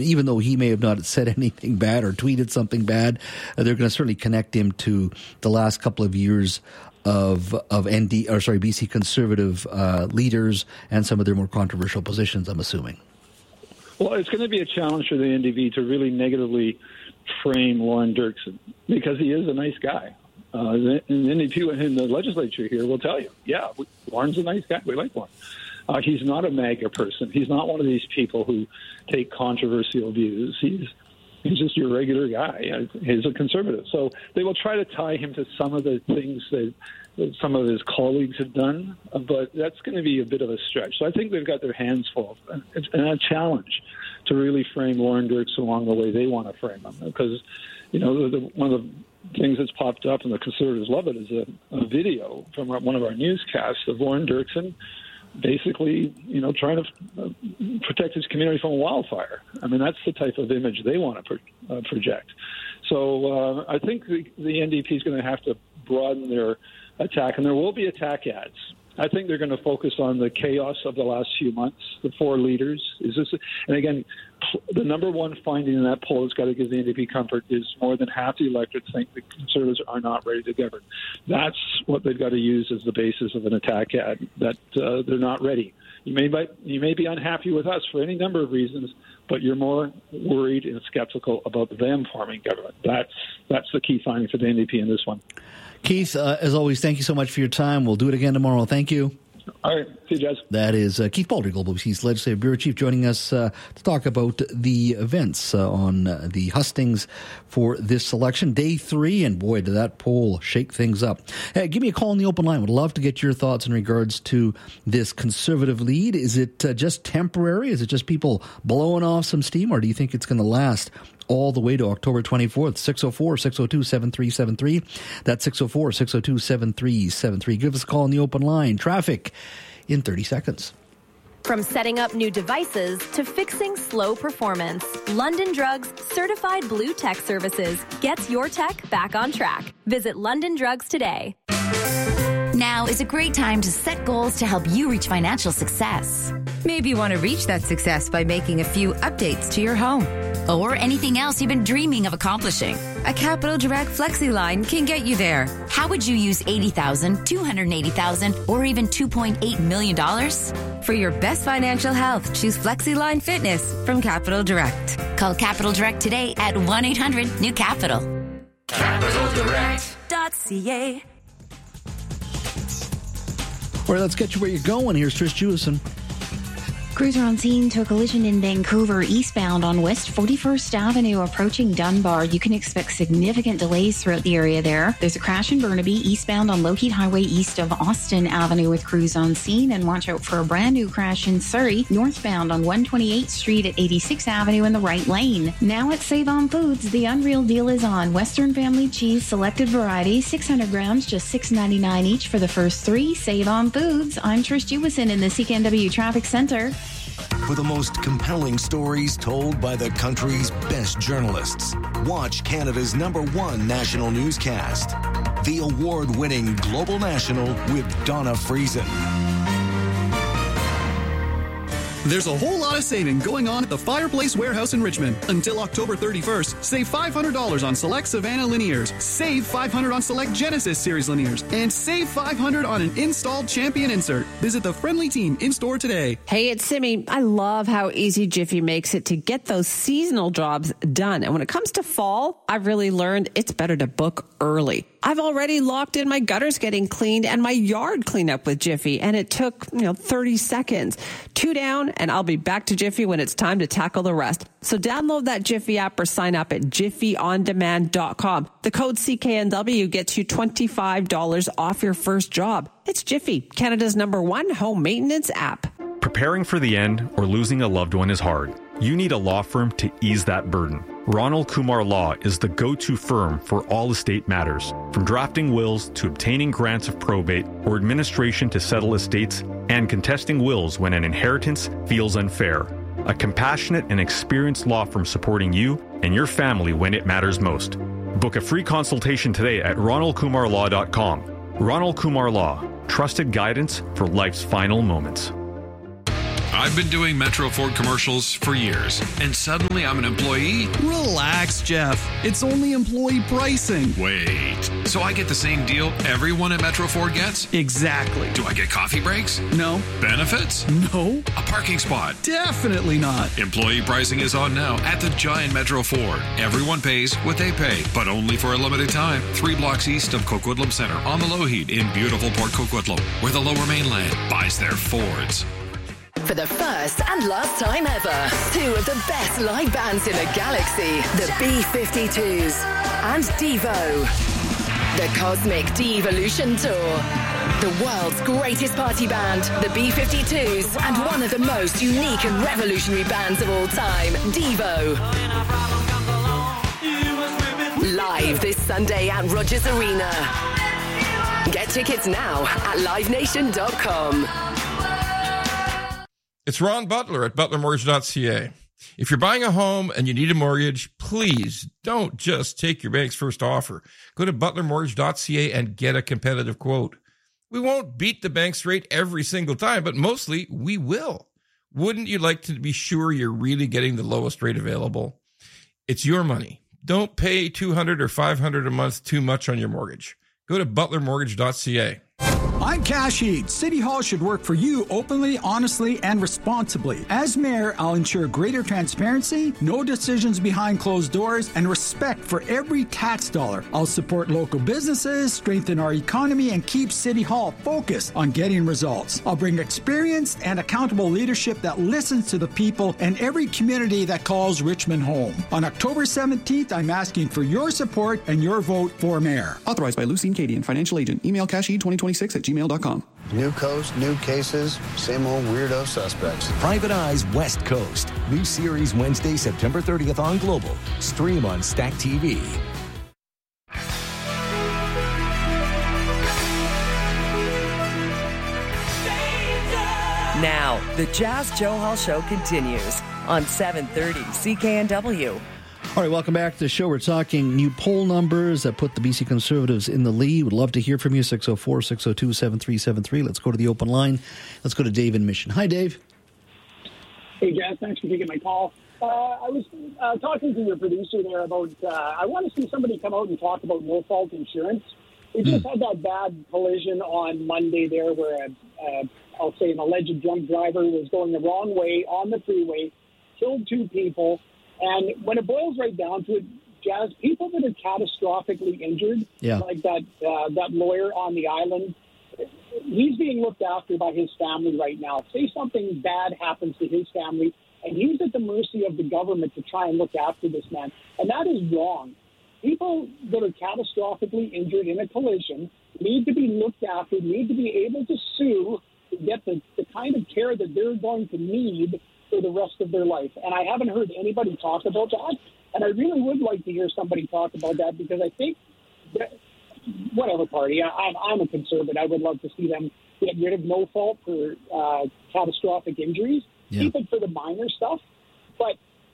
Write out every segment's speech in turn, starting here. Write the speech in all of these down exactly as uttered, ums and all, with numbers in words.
even though he may have not said anything bad or tweeted something bad, uh, they're going to certainly connect him to the last couple of years of of N D or sorry B C Conservative uh, leaders and some of their more controversial positions, I'm assuming. Well, it's going to be a challenge for the N D P to really negatively frame Lorne Dirksen because he is a nice guy. Uh, and the N D P in the legislature here will tell you, yeah, we, Lorne's a nice guy. We like Lorne. Uh, he's not a MAGA person. He's not one of these people who take controversial views. He's He's just your regular guy. He's a conservative. So they will try to tie him to some of the things that, that some of his colleagues have done, but that's going to be a bit of a stretch. So I think they've got their hands full. It's a challenge to really frame Lorne Dirksen along the way they want to frame him. Because, you know, the, one of the things that's popped up, and the Conservatives love it, is a, a video from one of our newscasts of Lorne Dirksen basically, you know, trying to protect his community from a wildfire. I mean, that's the type of image they want to pro- uh, project. So uh, I think the, the N D P is going to have to broaden their attack, and there will be attack ads. I think they're going to focus on the chaos of the last few months, the four leaders. Is this, and again, the number one finding in that poll that's got to give the N D P comfort is more than half the electorate think the Conservatives are not ready to govern. That's what they've got to use as the basis of an attack ad, that uh, they're not ready. You may, be, you may be unhappy with us for any number of reasons, but you're more worried and skeptical about them forming government. That's, that's the key finding for the N D P in this one. Keith, uh, as always, thank you so much for your time. We'll do it again tomorrow. Thank you. All right. See you, Jez. That is uh, Keith Baldry, Global B C's Legislative Bureau Chief, joining us uh, to talk about the events uh, on uh, the hustings for this election. Day three, and boy, did that poll shake things up. Hey, give me a call on the open line. Would love to get your thoughts in regards to this Conservative lead. Is it uh, just temporary? Is it just people blowing off some steam, or do you think it's going to last all the way to October twenty-fourth? six oh four, six oh two, seven three seven three. That's six oh four, six oh two, seven three seven three. Give us a call on the open line. Traffic in thirty seconds. From setting up new devices to fixing slow performance, London Drugs Certified Blue Tech Services gets your tech back on track. Visit London Drugs today. Now is a great time to set goals to help you reach financial success. Maybe you want to reach that success by making a few updates to your home. Or anything else you've been dreaming of accomplishing. A Capital Direct Flexi line can get you there. How would you use eighty thousand dollars, two hundred eighty thousand dollars, or even two point eight million dollars? For your best financial health, choose Flexi Line Fitness from Capital Direct. Call Capital Direct today at one eight hundred new capital. capital direct dot c a. All right, let's get you where you're going. Here's Trish Jewison. Cruiser on scene to a collision in Vancouver eastbound on West forty-first Avenue approaching Dunbar. You can expect significant delays throughout the area there. There's a crash in Burnaby eastbound on Lougheed Highway east of Austin Avenue with crews on scene. And watch out for a brand new crash in Surrey northbound on one twenty-eighth Street at eighty-sixth Avenue in the right lane. Now at Save On Foods, the unreal deal is on. Western family cheese, selected variety, six hundred grams, just six ninety-nine each for the first three. Save On Foods. I'm Trish Jewison in the C K N W Traffic Center. For the most compelling stories told by the country's best journalists, watch Canada's number one national newscast, the award-winning Global National with Donna Friesen. There's a whole lot of saving going on at the Fireplace Warehouse in Richmond. Until October thirty-first, save five hundred dollars on select Savannah linears, save five hundred dollars on select Genesis series linears, and save five hundred dollars on an installed Champion insert. Visit the friendly team in-store today. Hey, it's Simi. I love how easy Jiffy makes it to get those seasonal jobs done. And when it comes to fall, I've really learned it's better to book early. I've already locked in my gutters getting cleaned and my yard cleanup with Jiffy, and it took, you know, thirty seconds. Two down, and I'll be back to Jiffy when it's time to tackle the rest. So download that Jiffy app or sign up at jiffy on demand dot com. The code C K N W gets you twenty-five dollars off your first job. It's Jiffy, Canada's number one home maintenance app. Preparing for the end or losing a loved one is hard. You need a law firm to ease that burden. Ronald Kumar Law is the go-to firm for all estate matters, from drafting wills to obtaining grants of probate or administration to settle estates and contesting wills when an inheritance feels unfair. A compassionate and experienced law firm supporting you and your family when it matters most. Book a free consultation today at ronald kumar law dot com. Ronald Kumar Law, trusted guidance for life's final moments. I've been doing Metro Ford commercials for years, and suddenly I'm an employee? Relax, Jeff. It's only employee pricing. Wait, so I get the same deal everyone at Metro Ford gets? Exactly. Do I get coffee breaks? No. Benefits? No. A parking spot? Definitely not. Employee pricing is on now at the Giant Metro Ford. Everyone pays what they pay, but only for a limited time. Three blocks east of Coquitlam Center on the Lougheed in beautiful Port Coquitlam, where the Lower Mainland buys their Fords. For the first and last time ever, two of the best live bands in the galaxy, the B fifty-twos and Devo. The Cosmic D-Evolution Tour. The world's greatest party band, the B fifty-twos, and one of the most unique and revolutionary bands of all time, Devo. Live this Sunday at Rogers Arena. Get tickets now at live nation dot com. It's Ron Butler at butler mortgage dot c a. If you're buying a home and you need a mortgage, please don't just take your bank's first offer. Go to butler mortgage dot c a and get a competitive quote. We won't beat the bank's rate every single time, but mostly we will. Wouldn't you like to be sure you're really getting the lowest rate available? It's your money. Don't pay two hundred dollars or five hundred dollars a month too much on your mortgage. Go to butler mortgage dot c a. I'm Cash Heed. City Hall should work for you openly, honestly, and responsibly. As mayor, I'll ensure greater transparency, no decisions behind closed doors, and respect for every tax dollar. I'll support local businesses, strengthen our economy, and keep City Hall focused on getting results. I'll bring experienced and accountable leadership that listens to the people and every community that calls Richmond home. On October seventeenth, I'm asking for your support and your vote for mayor. Authorized by Lucine Cadian, financial agent. Email casheed twenty twenty-six at gmail dot com. New coast, new cases, same old weirdo suspects. Private Eyes West Coast. New series Wednesday, September thirtieth on Global. Stream on Stack T V. Now, the Jazz Joe Hall Show continues on seven thirty C K N W. All right, welcome back to the show. We're talking new poll numbers that put the B C Conservatives in the lead. Would love to hear from you, six oh four, six oh two, seven three seven three. Let's go to the open line. Let's go to Dave in Mission. Hi, Dave. Hey, Jazz. Thanks for taking my call. Uh, I was uh, talking to your producer there about, uh, I want to see somebody come out and talk about no-fault insurance. We just mm. had that bad collision on Monday there where, a, a, I'll say, an alleged drunk driver was going the wrong way on the freeway, killed two people. And when it boils right down to it, Jazz, people that are catastrophically injured, yeah. like that uh, that lawyer on the island, he's being looked after by his family right now. Say something bad happens to his family, and he's at the mercy of the government to try and look after this man. And that is wrong. People that are catastrophically injured in a collision need to be looked after, need to be able to sue to get the, the kind of care that they're going to need for the rest of their life. And I haven't heard anybody talk about that. And I really would like to hear somebody talk about that because I think that whatever party, I, I'm, I'm a conservative. I would love to see them get rid of no fault for uh, catastrophic injuries, yeah. keep it for the minor stuff. But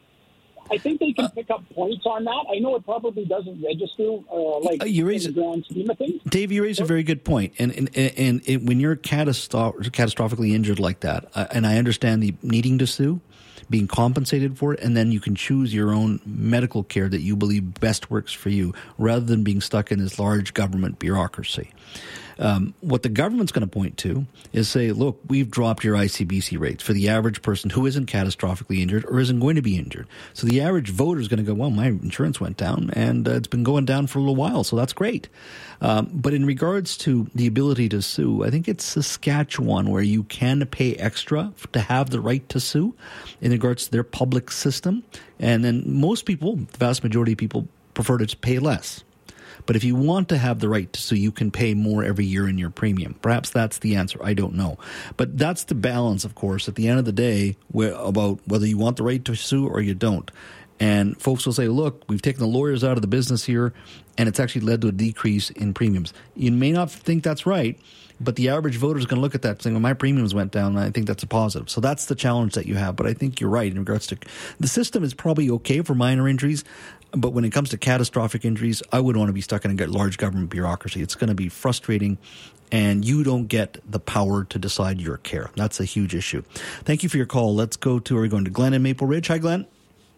I think they can pick up points on that. I know it probably doesn't register uh, like uh, you raise, in the grand scheme of things. Dave, you raise a very good point. And and, and, and it, when you're catastro- catastrophically injured like that, uh, and I understand the needing to sue, being compensated for it, and then you can choose your own medical care that you believe best works for you, rather than being stuck in this large government bureaucracy. Um, what the government's going to point to is say, look, we've dropped your I C B C rates for the average person who isn't catastrophically injured or isn't going to be injured. So the average voter is going to go, well, my insurance went down and uh, it's been going down for a little while, so that's great. Um, but in regards to the ability to sue, I think it's Saskatchewan where you can pay extra to have the right to sue in regards to their public system. And then most people, the vast majority of people, prefer to pay less. But if you want to have the right to sue, you can pay more every year in your premium. Perhaps that's the answer. I don't know. But that's the balance, of course, at the end of the day, where, about whether you want the right to sue or you don't. And folks will say, look, we've taken the lawyers out of the business here, and it's actually led to a decrease in premiums. You may not think that's right, but the average voter is going to look at that saying, well, my premiums went down, and I think that's a positive. So that's the challenge that you have. But I think you're right in regards to the system is probably okay for minor injuries, but when it comes to catastrophic injuries, I wouldn't want to be stuck in a large government bureaucracy. It's going to be frustrating, and you don't get the power to decide your care. That's a huge issue. Thank you for your call. Let's go to, are we going to Glenn in Maple Ridge? Hi, Glenn.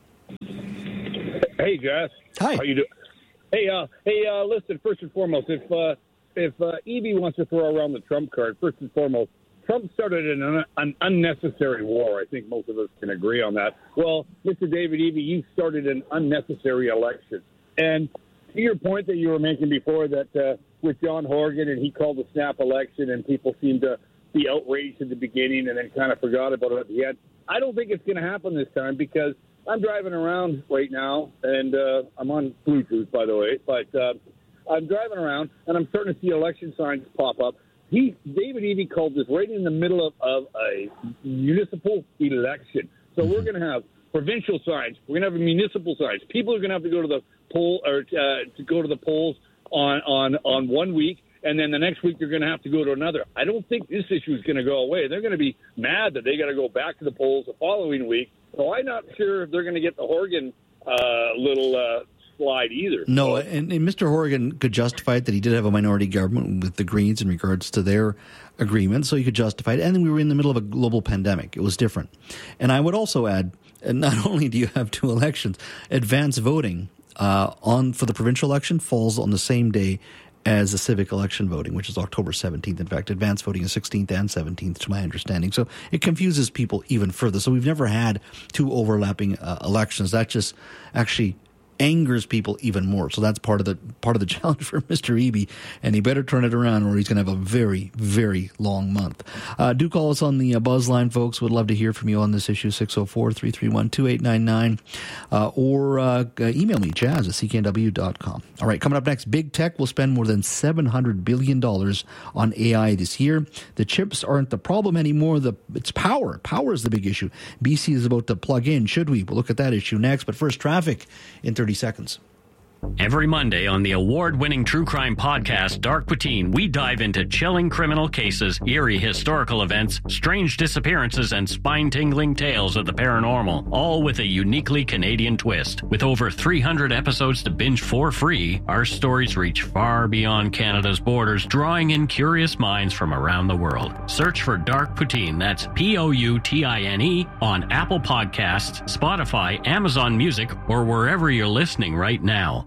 Hey, Jess. Hi. How you doing? Hey, uh, hey, uh, listen, first and foremost, if uh, if uh, Eby wants to throw around the Trump card, first and foremost, Trump started an, an unnecessary war. I think most of us can agree on that. Well, Mister David Eby, you started an unnecessary election. And to your point that you were making before that uh, with John Horgan and he called the snap election and people seemed to be outraged at the beginning and then kind of forgot about it at the end, I don't think it's going to happen this time because I'm driving around right now, and uh, I'm on Bluetooth, by the way, but uh, I'm driving around, and I'm starting to see election signs pop up. He, David Eby called this right in the middle of, of a municipal election. So we're going to have provincial signs. We're going to have municipal signs. People are going to have to go to the poll or uh, to go to the polls on, on, on one week, and then the next week they're going to have to go to another. I don't think this issue is going to go away. They're going to be mad that they got to go back to the polls the following week. So I'm not sure if they're going to get the Horgan uh, little uh, slide either. No, and, and Mister Horgan could justify it that he did have a minority government with the Greens in regards to their agreement, so he could justify it. And then we were in the middle of a global pandemic. It was different. And I would also add, and not only do you have two elections, advance voting uh, on for the provincial election falls on the same day as the civic election voting, which is October seventeenth. In fact, advance voting is sixteenth and seventeenth, to my understanding. So it confuses people even further. So we've never had two overlapping uh, elections. That just actually angers people even more. So that's part of the part of the challenge for Mister Eby, and he better turn it around or he's going to have a very, very long month. Uh, do call us on the uh, buzz line, folks. Would love to hear from you on this issue, six oh four, three three one, two eight nine nine, uh, or uh, email me, jazz at c k n w dot com. All right, coming up next, Big Tech will spend more than seven hundred billion dollars on A I this year. The chips aren't the problem anymore. The It's power. Power is the big issue. B C is about to plug in. Should we? We'll look at that issue next. But first, traffic in thirty seconds. Every Monday on the award-winning true crime podcast, Dark Poutine, we dive into chilling criminal cases, eerie historical events, strange disappearances, and spine-tingling tales of the paranormal, all with a uniquely Canadian twist. With over three hundred episodes to binge for free, our stories reach far beyond Canada's borders, drawing in curious minds from around the world. Search for Dark Poutine, that's P O U T I N E, on Apple Podcasts, Spotify, Amazon Music, or wherever you're listening right now.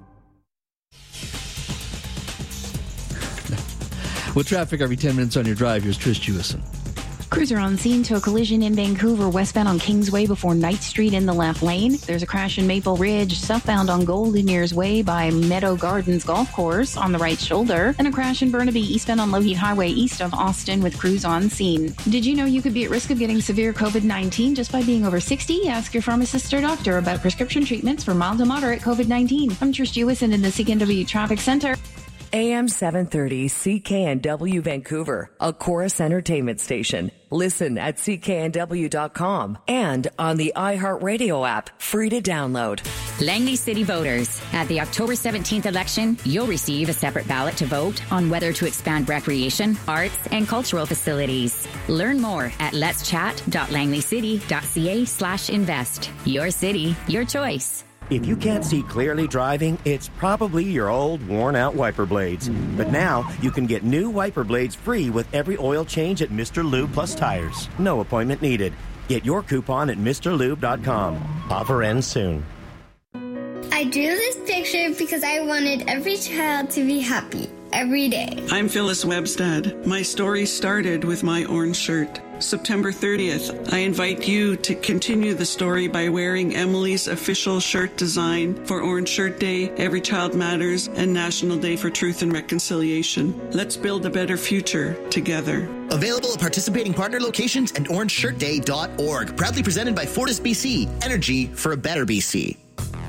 With traffic every ten minutes on your drive, here's Trish Jewison. Crews are on scene to a collision in Vancouver, westbound on Kingsway before Knight Street in the left lane. There's a crash in Maple Ridge, southbound on Golden Years Way by Meadow Gardens Golf Course on the right shoulder. And a crash in Burnaby, eastbound on Lougheed Highway east of Austin with crews on scene. Did you know you could be at risk of getting severe covid nineteen just by being over sixty? Ask your pharmacist or doctor about prescription treatments for mild to moderate covid nineteen. I'm Trish Jewison in the C K N W Traffic Center. A M seven thirty C K N W Vancouver, a Chorus Entertainment station. Listen at c k n w dot com and on the iHeartRadio app, free to download. Langley City voters. At the October seventeenth election, you'll receive a separate ballot to vote on whether to expand recreation, arts, and cultural facilities. Learn more at letschat dot langley city dot c a slash invest. Your city, your choice. If you can't see clearly driving, it's probably your old, worn-out wiper blades. But now, you can get new wiper blades free with every oil change at Mister Lube Plus Tires. No appointment needed. Get your coupon at Mr Lube dot com. Offer ends soon. I drew this picture because I wanted every child to be happy every day. I'm Phyllis Webstad. My story started with my orange shirt. September thirtieth, I invite you to continue the story by wearing Emily's official shirt design for Orange Shirt Day, Every Child Matters, and National Day for Truth and Reconciliation. Let's build a better future together. Available at participating partner locations and orange shirt day dot org. Proudly presented by Fortis B C. Energy for a better B C.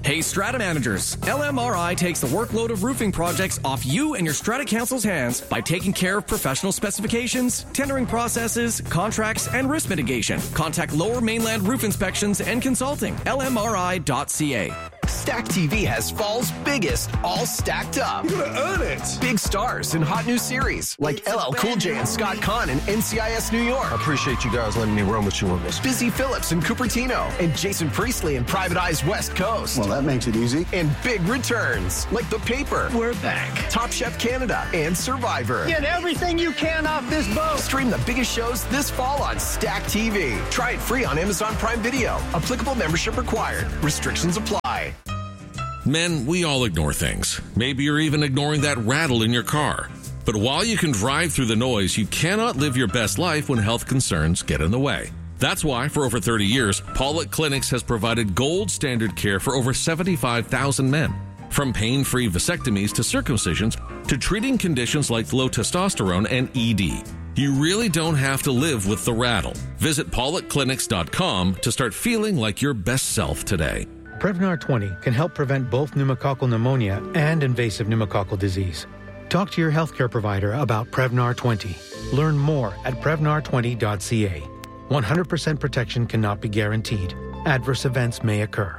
Hey, Strata managers, L M R I takes the workload of roofing projects off you and your Strata Council's hands by taking care of professional specifications, tendering processes, contracts, and risk mitigation. Contact Lower Mainland Roof Inspections and Consulting, L M R I dot C A. Stack T V has fall's biggest, all stacked up. You're gonna earn it. Big stars in hot new series like L L Cool J and Scott Conn in N C I S New York. I appreciate you guys letting me run with you on this. Busy Phillips in Cupertino and Jason Priestley in Private Eye's West Coast. Well, that makes it easy. And big returns like The Paper. We're back. Top Chef Canada and Survivor. Get everything you can off this boat. Stream the biggest shows this fall on Stack T V. Try it free on Amazon Prime Video. Applicable membership required. Restrictions apply. Men, we all ignore things. Maybe you're even ignoring that rattle in your car. But while you can drive through the noise, you cannot live your best life when health concerns get in the way. That's why, for over thirty years, Pollock Clinics has provided gold standard care for over seventy-five thousand men. From pain-free vasectomies to circumcisions to treating conditions like low testosterone and E D. You really don't have to live with the rattle. Visit pollock clinics dot com to start feeling like your best self today. Prevnar twenty can help prevent both pneumococcal pneumonia and invasive pneumococcal disease. Talk to your healthcare provider about Prevnar twenty. Learn more at prevnar twenty dot c a. one hundred percent protection cannot be guaranteed. Adverse events may occur.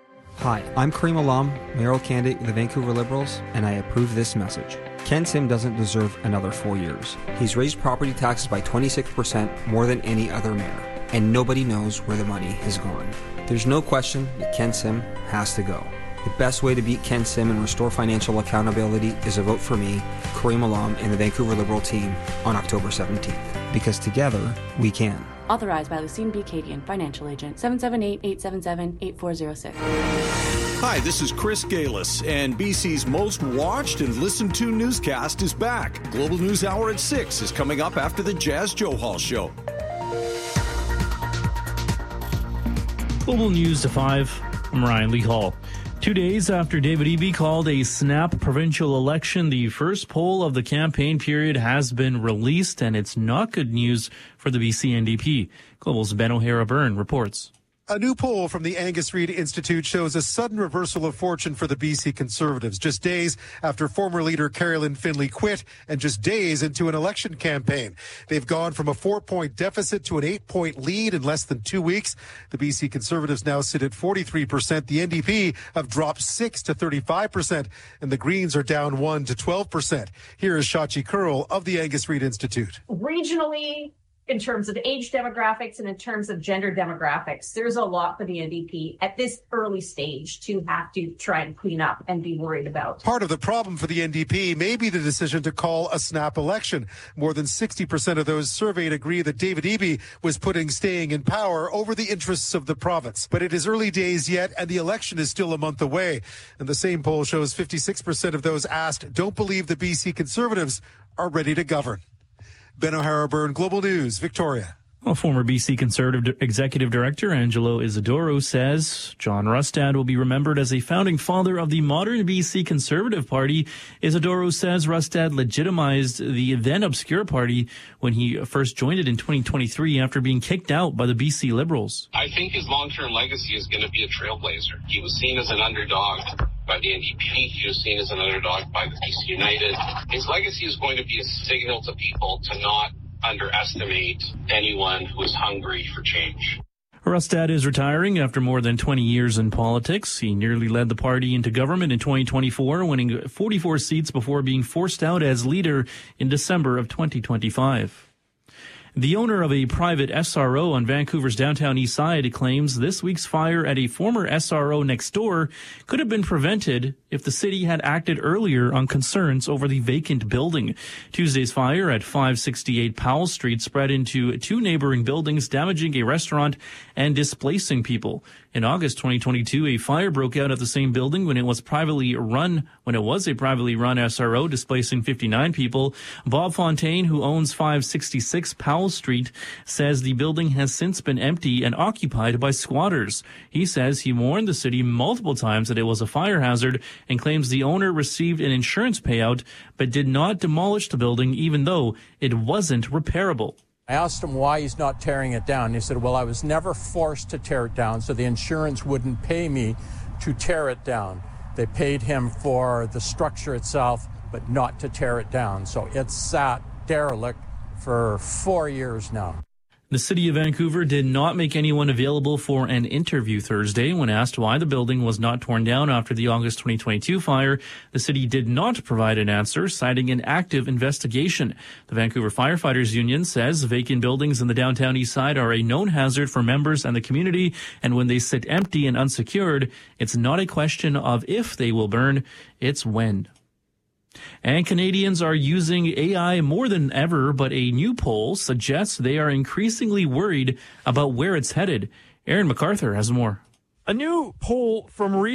Hi, I'm Kareem alum, mayoral candidate of the Vancouver Liberals, and I approve this message. Ken Sim doesn't deserve another four years. He's raised property taxes by twenty-six percent more than any other mayor, and nobody knows where the money has gone. There's no question that Ken Sim has to go. The best way to beat Ken Sim and restore financial accountability is a vote for me, Kareem Alam, and the Vancouver Liberal team on October seventeenth. Because together, we can. Authorized by Lucine B. Cadian, Financial Agent, seven seven eight, eight seven seven, eight four zero six. Hi, this is Chris Galis, and B C's most watched and listened to newscast is back. Global News Hour at six is coming up after the Jazz Joe Hall Show. Global News to five, I'm Ryan Lee Hall. Two days after David Eby called a snap provincial election, the first poll of the campaign period has been released, and it's not good news for the B C N D P. Global's Ben O'Hara-Byrne reports. A new poll from the Angus Reid Institute shows a sudden reversal of fortune for the B C Conservatives, just days after former leader Carolyn Finley quit and just days into an election campaign. They've gone from a four-point deficit to an eight-point lead in less than two weeks. The B C Conservatives now sit at forty-three percent. The N D P have dropped six to thirty-five percent, and the Greens are down one to twelve percent. Here is Shachi Kurl of the Angus Reid Institute. Regionally, in terms of age demographics and in terms of gender demographics, there's a lot for the N D P at this early stage to have to try and clean up and be worried about. Part of the problem for the N D P may be the decision to call a snap election. More than sixty percent of those surveyed agree that David Eby was putting staying in power over the interests of the province. But it is early days yet, and the election is still a month away. And the same poll shows fifty-six percent of those asked don't believe the B C Conservatives are ready to govern. Ben O'Hara-Byrne, Global News, Victoria. Well, former B C Conservative Executive Director Angelo Isidoro says John Rustad will be remembered as a founding father of the modern B C Conservative Party. Isidoro says Rustad legitimized the then obscure party when he first joined it in twenty twenty-three after being kicked out by the B C Liberals. I think his long-term legacy is going to be a trailblazer. He was seen as an underdog by the N D P. He was seen as an underdog by the B C United. His legacy is going to be a signal to people to not underestimate anyone who is hungry for change. Rustad is retiring after more than twenty years in politics. He nearly led the party into government in twenty twenty-four, winning forty-four seats before being forced out as leader in December of twenty twenty-five. The owner of a private S R O on Vancouver's downtown east side claims this week's fire at a former S R O next door could have been prevented if the city had acted earlier on concerns over the vacant building. Tuesday's fire at five sixty-eight Powell Street spread into two neighboring buildings, damaging a restaurant and displacing people. In August twenty twenty-two, a fire broke out at the same building when it was privately run, when it was a privately run S R O, displacing fifty-nine people. Bob Fontaine, who owns five sixty-six Powell Street, says the building has since been empty and occupied by squatters. He says he warned the city multiple times that it was a fire hazard and claims the owner received an insurance payout but did not demolish the building even though it wasn't repairable. I asked him why he's not tearing it down. He said, well, I was never forced to tear it down, so the insurance wouldn't pay me to tear it down. They paid him for the structure itself, but not to tear it down. So it's sat derelict for four years now. The city of Vancouver did not make anyone available for an interview Thursday. When asked why the building was not torn down after the August twenty twenty-two fire, the city did not provide an answer, citing an active investigation. The Vancouver Firefighters Union says vacant buildings in the downtown east side are a known hazard for members and the community, and when they sit empty and unsecured, it's not a question of if they will burn, it's when. And Canadians are using A I more than ever, but a new poll suggests they are increasingly worried about where it's headed. Aaron MacArthur has more. A new poll from